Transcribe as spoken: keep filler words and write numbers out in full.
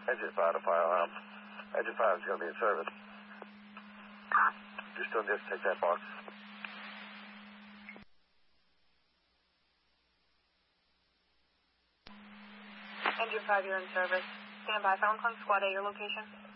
Engine five to fire alarm. Engine five is going to be in service. You're still just take that box. Engine five, you're in service. Stand by. Falcon Squad at your location.